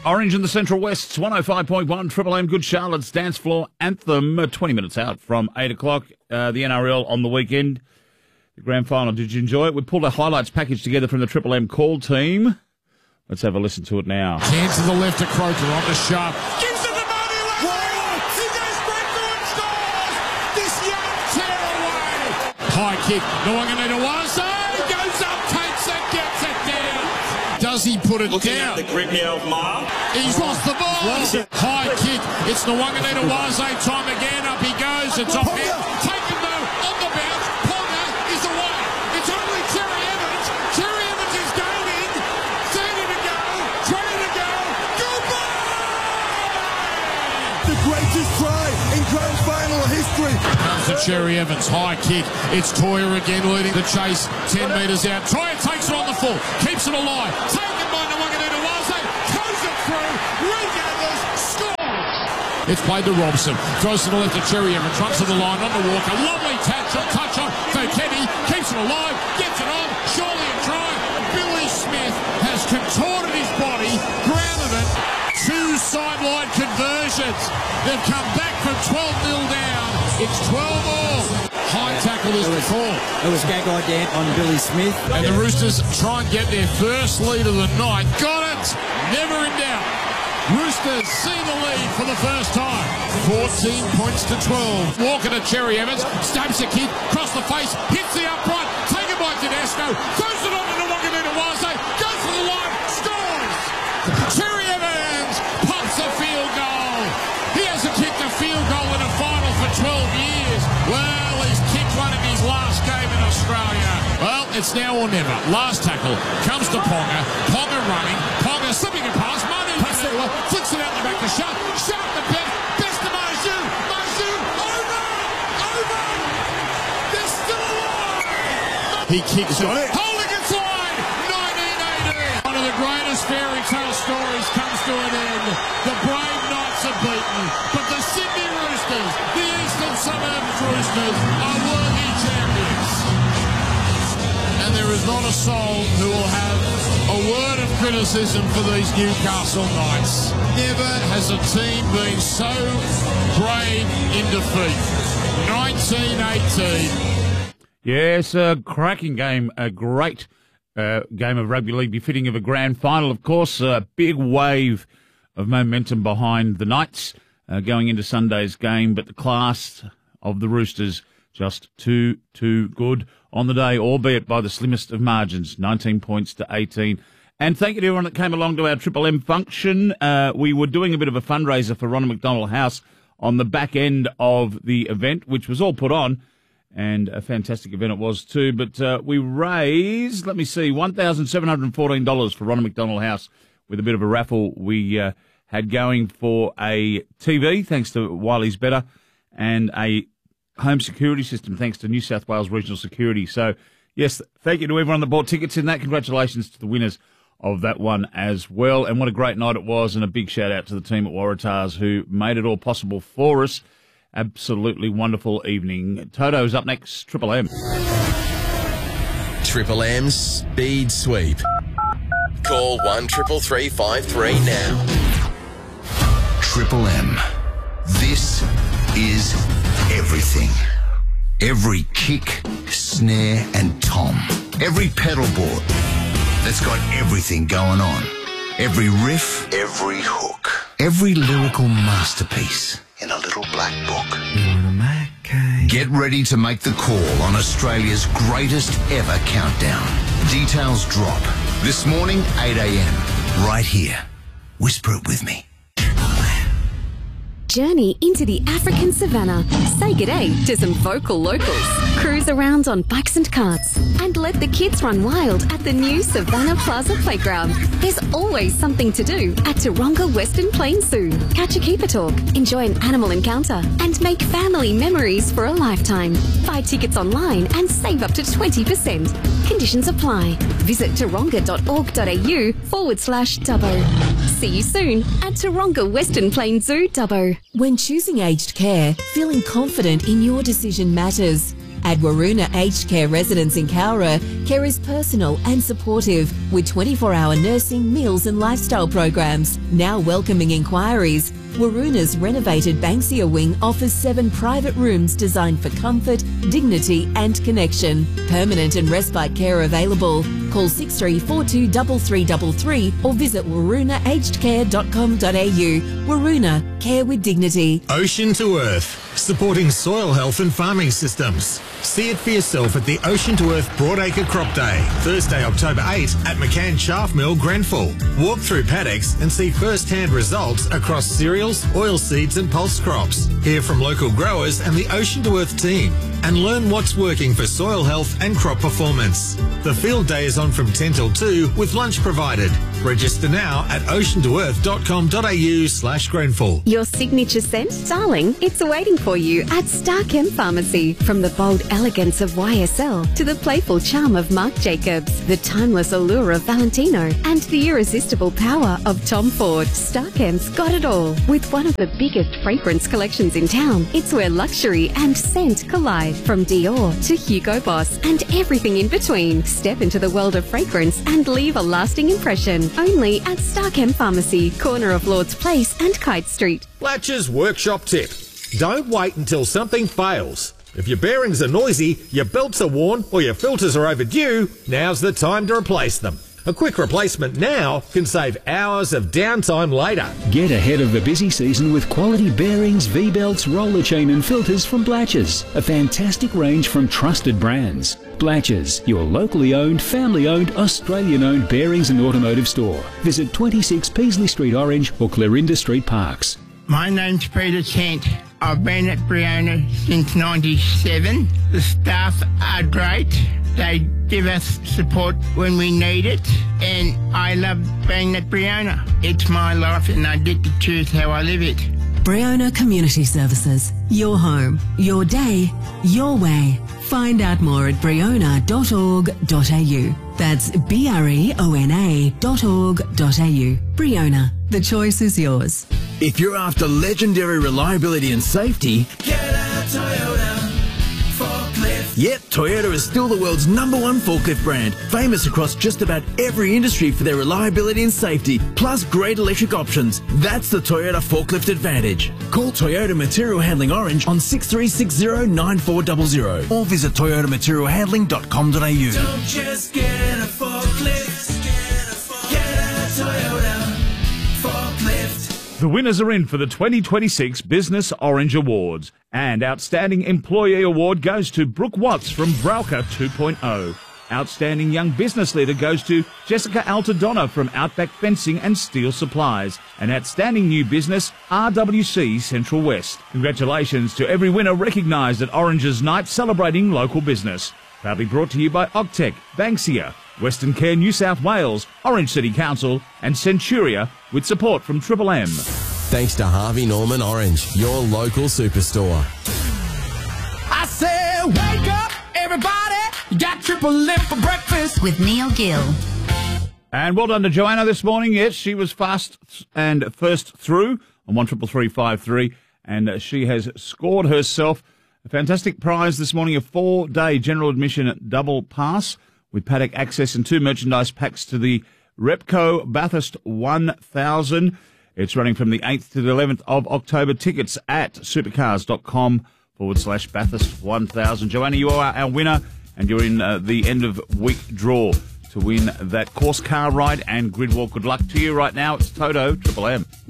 Orange in the Central West's 105.1 Triple M Good Charlotte's Dance Floor Anthem, 20 minutes out from 8 o'clock. The NRL on the weekend, the grand final. Did you enjoy it? We pulled a highlights package together from the Triple M call team. Let's have a listen to it now. Hand to the left to Croker on the sharp. Gives it to Marty Lane. He goes back to and scores. This young tear away. High kick. Nwanganaitawase goes up, takes it, gets it down. Does he put it Looking down? at the grip here of Mar. He's lost the ball. High kick. It's Nwanganaitawase time again. Up he goes. It's off him. Taken though on the bounce. Ponga is away. It's only Cherry Evans. Cherry Evans is gaining. 30 to go. 20 to go. Goodbye! The greatest try in grand final history. Comes to Cherry Evans. High kick. It's Toya again leading the chase. 10 metres out. Toya takes it on the full. Keeps it alive. Taken by Nwanganaitawase. Throws it through. Regathers. Scores. It's played to Robson. Throws to the left to Cherry Evans. Runs to the line on the walk. A lovely touch on for Kenny. Keeps it alive. Gets it on. Surely a try. Billy Smith has contorted his body. Grounded it. Two sideline conversions. They've come back from 12-0 down. It's 12-all. High tackle is the call. It was Gagai Dan on Billy Smith. And the Roosters try and get their first lead of the night. Got it. Never in doubt. Roosters see the lead for the first time. 14 points to 12. Walker to Cherry Evans. Stabs a kick. Cross the face. Hits the upright. Taken by Tedesco. Throws it on to Nwanganaitawase. Goes for the line. Scores. Cherry Evans pops a field goal. He hasn't kicked a field goal in a final for 12 years. Well, he's kicked one in his last game in Australia. Well, it's now or never. Last tackle comes to Ponga. Ponga running. Ponga slipping a pass. Manu Pasua flicks it out the back to Sharp. Sharp the best to Marju. Marju over. They're still alive. He kicks it. Holding its line. 1918. One of the greatest fairy tale stories comes to an end. The brave Knights are beaten, but the Sydney Roosters, the Eastern Suburbs Roosters, are worthy champions. And there is not a soul who will have a word of criticism for these Newcastle Knights. Never has a team been so brave in defeat. 1918. Yes, a cracking game, a great game of rugby league, befitting of a grand final, of course. A big wave of momentum behind the Knights going into Sunday's game, but the class of the Roosters just too good on the day, albeit by the slimmest of margins, 19 points to 18. And thank you to everyone that came along to our Triple M function. We were doing a bit of a fundraiser for Ronald McDonald House on the back end of the event, which was all put on, and a fantastic event it was too. But we raised, let me see, $1,714 for Ronald McDonald House with a bit of a raffle we had going for a TV, thanks to Wiley's Better, and a home security system, thanks to New South Wales Regional Security. So, yes, thank you to everyone that bought tickets in that. Congratulations to the winners of that one as well. And what a great night it was, and a big shout out to the team at Waratahs who made it all possible for us. Absolutely wonderful evening. Toto's up next, Triple M. Triple M Speed Sweep. Call 133353 now. Triple M. This is everything. Every kick, snare and tom. Every pedal board that's got everything going on. Every riff, every hook. Every lyrical masterpiece in a little black book. Get ready to make the call on Australia's greatest ever countdown. Details drop this morning, 8 a.m. right here. Whisper it with me. Journey into the African savannah. Say g'day to some vocal locals. Cruise around on bikes and carts. And let the kids run wild at the new Savannah Plaza Playground. There's always something to do at Taronga Western Plains Zoo. Catch a keeper talk, enjoy an animal encounter, and make family memories for a lifetime. Buy tickets online and save up to 20%. Conditions apply. Visit taronga.org.au/Dubbo. See you soon at Taronga Western Plains Zoo, Dubbo. When choosing aged care, feeling confident in your decision matters. At Waroona Aged Care Residence in Cowra, care is personal and supportive with 24-hour nursing, meals and lifestyle programs. Now welcoming inquiries, Waroona's renovated Banksia wing offers 7 private rooms designed for comfort, dignity and connection. Permanent and respite care available. Call 6342 3333 or visit waroonaagedcare.com.au. Waroona, care with dignity. Ocean to Earth, supporting soil health and farming systems. See it for yourself at the Ocean to Earth Broadacre Crop Day, Thursday, October 8 at McCann Chaff Mill, Grenfell. Walk through paddocks and see first-hand results across cereals, oilseeds and pulse crops. Hear from local growers and the Ocean to Earth team and learn what's working for soil health and crop performance. The field day is on from 10 till 2 with lunch provided. Register now at oceantoearth.com.au/Grenfell. Your signature scent? Darling, it's waiting for you at Starchem Pharmacy. From the bold elegance of YSL to the playful charm of Marc Jacobs, the timeless allure of Valentino, and the irresistible power of Tom Ford, Starchem's got it all. With one of the biggest fragrance collections in town, it's where luxury and scent collide. From Dior to Hugo Boss and everything in between. Step into the world of fragrance and leave a lasting impression. Only at Starchem Pharmacy, corner of Lord's Place and Kite Street. Fletcher's Workshop tip. Don't wait until something fails. If your bearings are noisy, your belts are worn, or your filters are overdue, now's the time to replace them. A quick replacement now can save hours of downtime later. Get ahead of the busy season with quality bearings, V-belts, roller chain and filters from Blatches. A fantastic range from trusted brands. Blatches, your locally owned, family-owned, Australian-owned bearings and automotive store. Visit 26 Peasley Street Orange or Clarinda Street Parks. My name's Peter Kent. I've been at Briona since '97. The staff are great. They give us support when we need it, and I love being at Briona. It's my life and I get to choose how I live it. Briona Community Services. Your home, your day, your way. Find out more at briona.org.au. That's BREONA.org.au. Briona. The choice is yours. If you're after legendary reliability and safety, get a Toyota forklift. Yep, Toyota is still the world's #1 forklift brand, famous across just about every industry for their reliability and safety, plus great electric options. That's the Toyota Forklift Advantage. Call Toyota Material Handling Orange on 6360-9400 or visit toyotamaterialhandling.com.au. Don't just get a forklift, get a Toyota forklift. The winners are in for the 2026 Business Orange Awards, and Outstanding Employee Award goes to Brooke Watts from Browker 2.0. Outstanding Young Business Leader goes to Jessica Altadonna from Outback Fencing and Steel Supplies. And Outstanding New Business, RWC Central West. Congratulations to every winner recognised at Orange's Night celebrating local business. Proudly brought to you by Octec, Banksia, Western Care New South Wales, Orange City Council and Centuria with support from Triple M. Thanks to Harvey Norman Orange, your local superstore. I said, wake up, everybody. You got Triple M for breakfast with Neil Gill. And well done to Joanna this morning. Yes, she was fast and first through on 133353, and she has scored herself a fantastic prize this morning, a 4-day general admission double pass with paddock access and 2 merchandise packs to the Repco Bathurst 1000. It's running from the 8th to the 11th of October. Tickets at supercars.com/Bathurst 1000. Joanna, you are our winner, and you're in the end of week draw to win that course car ride and grid walk. Good luck to you right now. It's Toto, Triple M.